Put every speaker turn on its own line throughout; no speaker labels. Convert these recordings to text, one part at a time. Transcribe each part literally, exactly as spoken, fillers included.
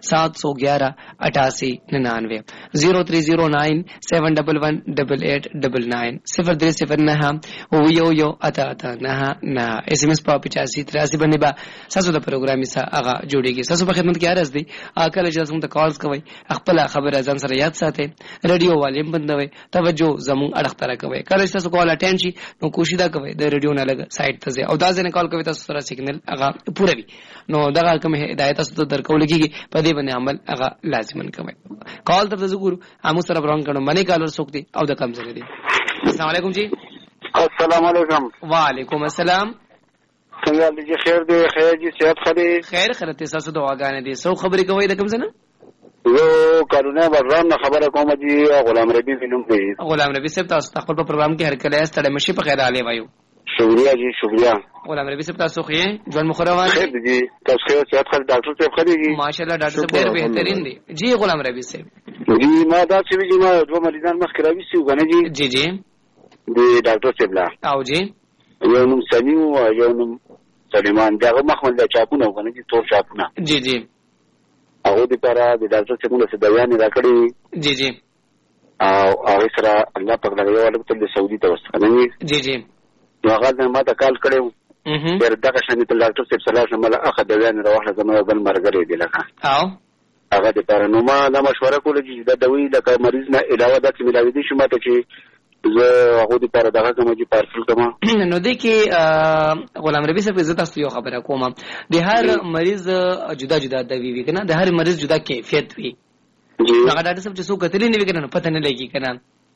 सात सौ ग्यारह अठासी निन्यानवे zero three zero nine seven double one double eight double nine सिफर थ्री सिफर नहा यो यो अता अता नहा नहा एसएमएस पर पचासी तिरासी बने बा ससो द प्रोग्राम सा आगा जोड़ेगी ससो په خدمت کې ارز دي کله چې تاسو ته کالز کوي خپل خبره ځان سره یاد ساتئ ریډیو والیم بندوي توجه زمون اړه تر کوي کله چې تاسو کال اټینډ شي نو کوشش دا کوي د ریډیو نه لګ سایت ته او دا ځنه کال کوي تاسو سره سیګنل هغه پوره وي نو دا کوم هدایت تاسو ته درکول کیږي په دې باندې عمل هغه لازمن کوي کال ته زګور امو سره بران کړو منی کالر سوکتي او د کم ځای دي السلام علیکم جی
السلام علیکم
وعلیکم السلام
څنګه دې خیر دی خیر جی صحت خدي
خیر خیرته تاسو دعاګانې دي سو خبرې کوي د کوم څه نه
زه کارونه برام خبره کوم جی غلام ربی فلم دی
غلام ربی صاحب تاسو خپل په پروګرام کې هر کله ستړي مشي په خیر علي وایو
شکریہ جی شکریہ
غلام ربی صاحب تاسو خې ژوند مخروان
خیر جی تاسو خیر صحت خدي ډاکټر صاحب خدي جی
ماشاءالله ډاکټر صاحب ډېر بهترین دي جی غلام ربی صاحب
جی ما دا چې جی ما دوه مریضان مخ کراوي سي وګنه جی
جی جی
دی ډاکټر صاحب لا
او جی
یو نوم سنیو یو نوم سلیمان دغه مخمل د چاپونه وګنه جی تور چاپونه
جی جی
هغه د پاره د ډاکټر څخه له دوايان راکړي
جی جی
او هغه سره الله پاک دغه ولې ته سعودي ته وسته
جی جی
نو هغه د ما ته کال کړو ډېر دغه شنه ته ډاکټر صاحب صلاح سمله اخه دوايان راوړل زموږ بل مرګري دی لکه
او
هغه د پاره نو ما د مشوره کوله چې د دوی د مریض نه علاوه د ملاوي دي شو ماته چې زه هغه د پاره دغه کوم چې پارسل کوم
نو د کې غلام ربی صاحب عزت تاسو یو خبره کوم د هر مریض جدا جدا دوی وی کنه د هر مریض جدا کیفیت وی هغه ډاکټر صاحب چې څو کتلې نه وی کنه پته نه لګي کنه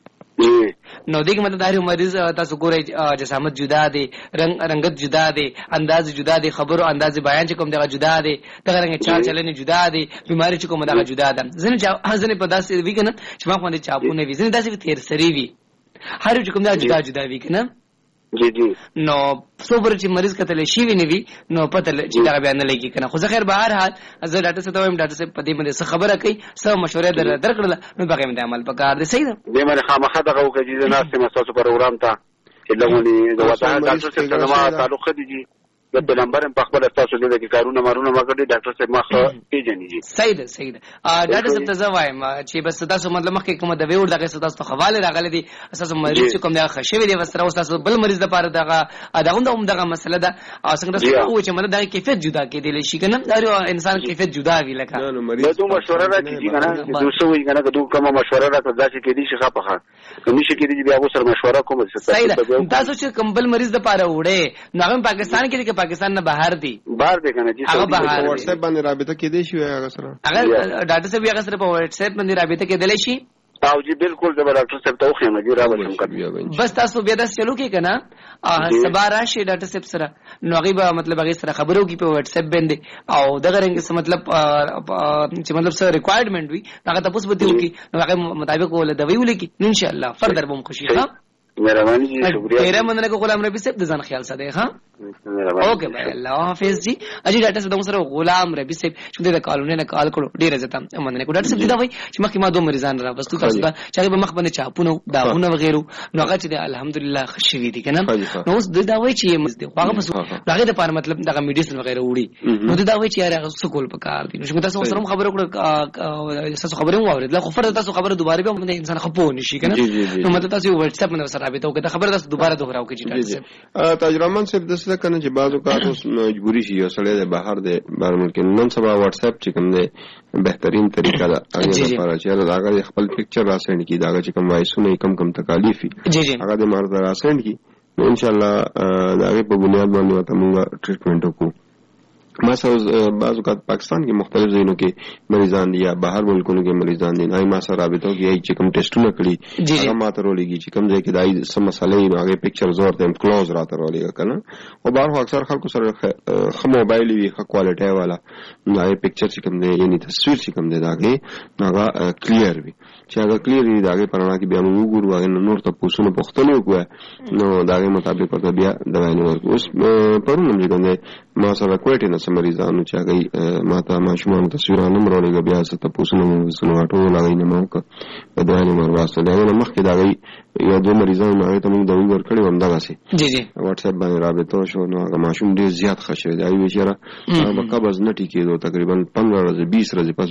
نو دغه مطلب د هر مریض تاسو ګورئ جسامت جدا دي رنگ رنگت جدا دي انداز جدا دي خبرو انداز بیان چې کوم دغه جدا دي دغه رنګ چال چلنې جدا دي بیماری چې کوم دغه جدا ده ځنه ځنه په داسې وی کنه چې ما باندې چاپونه وی ځنه داسې تیر سری وی هر یو کوم دا جدا جدا وی کنه
جی جی
نو صبر چې مریض کتل شي وی نه وی نو پته چې دا بیان نه لګي کنه خو زه خیر بهر حال زه ډاکټر صاحب وایم ډاکټر صاحب په دې باندې څه خبره کوي څه مشوره در درکړل نو بغیر باندې عمل وکړ دې صحیح ده
دې باندې خامخا دغه وکړي چې ناس ته مساسو پروګرام ته چې لغونی د وطن ډاکټر صاحب سره تعلق دي د نمبر په خپل تاسو دې کې کارونه مارونه مګړي ډاکټر صاحب مخ پیژني جی
صحیح ده صحیح ده ډاکټر صاحب ته زوایم چې بس تاسو مطلب مخ کې کوم د ویور دغه تاسو ته حواله راغلي دي اساس مریض کوم دغه خشوي دي وسره تاسو بل مریض لپاره دغه دغه دغه مسله ده او څنګه تاسو چې مطلب دغه کیفیت جدا کې دي شي کنه هر انسان کیفیت جدا وی لکه
نو ته مشوره راځي کنه دوسه وی کنه که کوم مشوره راځي دا چې کې دي شي خپخه کوم شي کې دي بیا سره مشوره کوم
صحیح ده تاسو چې کوم بل مریض لپاره وړه نو پاکستان کې کې پاکستان نه بهر
بار دې کنه چې
په واتس اپ باندې رابطه کې دي شي هغه سره
هغه ډاکټر صاحب هغه سره په واتس اپ باندې رابطه کې دلی شي
او جی بالکل د ډاکټر صاحب ته خو نه دی راوړم کړی
بس تاسو بیا داس چلو کې کنه سبا راشي ډاکټر صاحب سره نو هغه مطلب هغه سره خبرو کې په واتس اپ باندې او دغه رنګ څه مطلب چې مطلب څه ریکوایرمنٹ وي هغه تاسو به دیو کې نو هغه مطابق ول دوی ولکې ان شاء الله فردر بم خوشي ها
مهرباني جی شکریہ
تیرا مننه کو غلام ربی صاحب د ځان خیال ساته ها اوکے بھائی الله حافظ جی اجي ډاکټر صاحب سره غلام ربی صاحب چې د کالونه نه کال کړو ډیره زته مننه کو ډاکټر صاحب دا وای چې مخکې ما دوه مریضان را وستو تاسو دا چې په مخ باندې چاپونه داونه وغیرہ نو هغه چې الحمدلله خوشی دي کنه نو اوس دا وای چې مزد هغه پس هغه د پاره مطلب دغه میډیسن وغیرہ وړي نو دا وای چې یاره سکول پکار دي نو چې تاسو سره خبرو کړو تاسو خبرو واورید لا خو فرض تاسو خبره دوباره به انسان خپو نشي کنه نو مطلب تاسو واتس اپ باندې سره رابطه وکړه خبره تاسو دوباره دوهراو کې
چې تاجرمان صاحب د څه کنه چې بعضو کار اوس مجبوری شي یو سړی د بهر د بهر ملک نن سبا واتس اپ چې کوم دی بهترین طریقه ده هغه لپاره چې هغه خپل پکچر راسند کی دا چې کوم وایسونه کم کم تکالیف هغه د مرز راسند کی نو ان شاء الله دا په بنیاد باندې وته موږ ټریټمنټ وکړو ما سره بعض اوقات پاکستان کې مختلف ځایونو کې مریضان دي یا بهر ملکونو کې مریضان دي نای ما سره رابطه کوي چې کوم ټیسټونه کړی هغه ما ته ورولېږي چې کوم ځای کې دای سم مسالې هغه پکچر زور ته کلوز راته ورولېږي کنه او بهر اکثر خلکو سره خ موبایل وی خ کوالټي والا هغه پکچر چې کوم دی یعنی تصویر چې کوم دی داګه هغه کلیر وي چې هغه کلیر دی داګه پرانا کې بیا موږ وګورو هغه نور ته پوښتنه پوښتنه وکړو نو داګه مطابق ورته بیا دوا نه ورکو اوس پرونه موږ کوم ما سره کوټه نه مریضانو چې هغه ماته ماشومان تصویرونه مرولېږي بیا څه تاسو نو وسنو ټول هغه نه موقع په دوه نمبر واسطه دا نه مخکې دا غي یو دوه مریضانو هغه ته موږ دوی ورکړي ونده غسي
جی جی
واتس اپ باندې رابطه شو نو هغه ماشوم ډیر زیات خښوي دا وی چیرې هغه قبض نه ټیکېدو تقریبا پندرہ ورځې بیس ورځې پس